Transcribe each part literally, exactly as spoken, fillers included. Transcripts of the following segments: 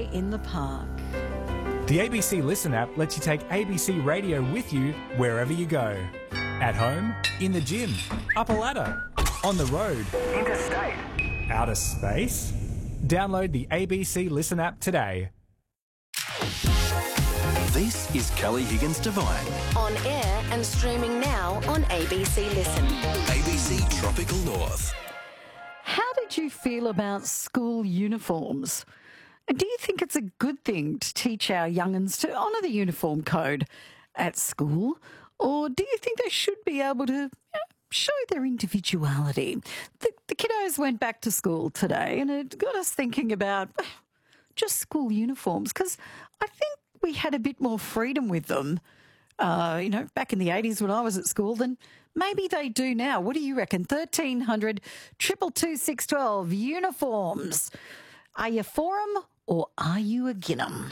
in the park. The A B C Listen app lets you take A B C Radio with you wherever you go. At home, in the gym, up a ladder, on the road, interstate, outer space. Download the A B C Listen app today. This is Kelly Higgins Divine. On air and streaming now on A B C Listen. A B C Tropical North. How did you feel about school uniforms? And do you think it's a good thing to teach our young'uns to honour the uniform code at school? Or do you think they should be able to you know, show their individuality? The, the kiddos went back to school today and it got us thinking about just school uniforms, because I think we had a bit more freedom with them, uh, you know, back in the eighties when I was at school than maybe they do now. What do you reckon? thirteen hundred, two two two, six one two, uniforms. Are you for them or are you agin them?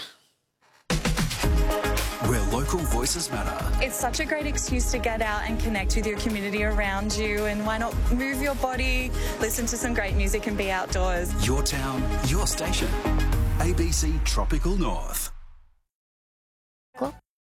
Where local voices matter. It's such a great excuse to get out and connect with your community around you, and why not move your body, listen to some great music and be outdoors. Your town, your station. A B C Tropical North. Cool.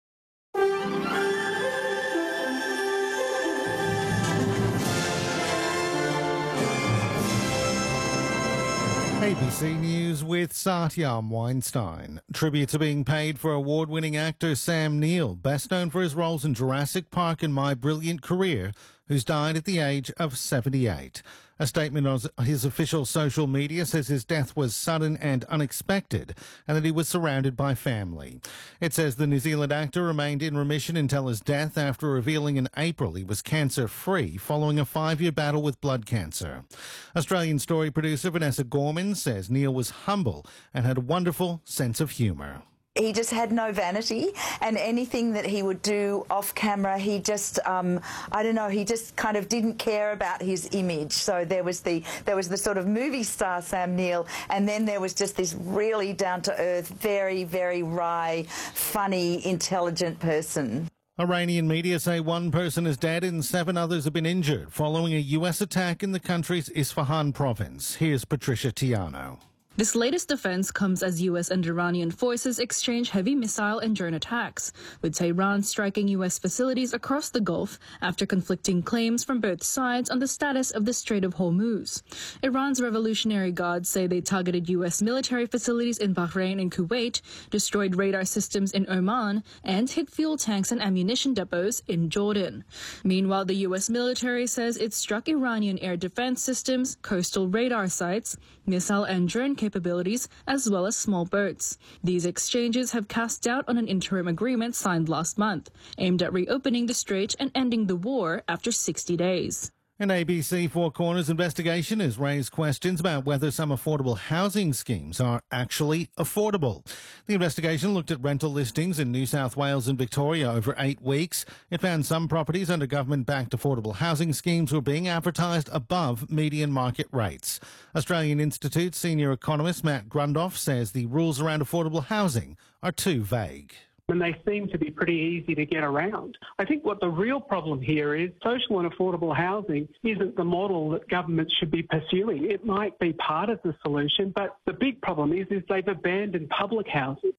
A B C News with Satyam Weinstein. Tributes are being paid for award-winning actor Sam Neill, best known for his roles in Jurassic Park and My Brilliant Career, who's died at the age of seventy-eight. A statement on his official social media says his death was sudden and unexpected, and that he was surrounded by family. It says the New Zealand actor remained in remission until his death after revealing in April he was cancer-free following a five-year battle with blood cancer. Australian story producer Vanessa Gorman says Neill was humble and had a wonderful sense of humour. He just had no vanity, and anything that he would do off camera, he just, um, I don't know, he just kind of didn't care about his image. So there was the there was the sort of movie star Sam Neill, and then there was just this really down-to-earth, very, very wry, funny, intelligent person. Iranian media say one person is dead and seven others have been injured following a U S attack in the country's Isfahan province. Here's Patricia Tiano. This latest defense comes as U S and Iranian forces exchange heavy missile and drone attacks, with Tehran striking U S facilities across the Gulf after conflicting claims from both sides on the status of the Strait of Hormuz. Iran's Revolutionary Guards say they targeted U S military facilities in Bahrain and Kuwait, destroyed radar systems in Oman, and hit fuel tanks and ammunition depots in Jordan. Meanwhile, the U S military says it struck Iranian air defense systems, coastal radar sites, missile and drone capabilities, as well as small boats. These exchanges have cast doubt on an interim agreement signed last month, aimed at reopening the strait and ending the war after sixty days. An A B C Four Corners investigation has raised questions about whether some affordable housing schemes are actually affordable. The investigation looked at rental listings in New South Wales and Victoria over eight weeks. It found some properties under government-backed affordable housing schemes were being advertised above median market rates. Australian Institute senior economist Matt Grundoff says the rules around affordable housing are too vague. And they seem to be pretty easy to get around. I think what the real problem here is social and affordable housing isn't the model that governments should be pursuing. It might be part of the solution, but the big problem is, is they've abandoned public housing.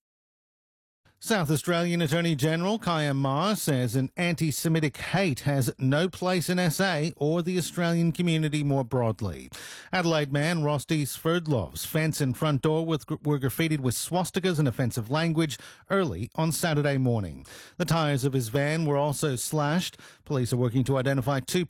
South Australian Attorney-General Kaya Ma says an anti-Semitic hate has no place in S A or the Australian community more broadly. Adelaide man Rosti Sverdlov's fence and front door with, were graffitied with swastikas and offensive language early on Saturday morning. The tyres of his van were also slashed. Police are working to identify two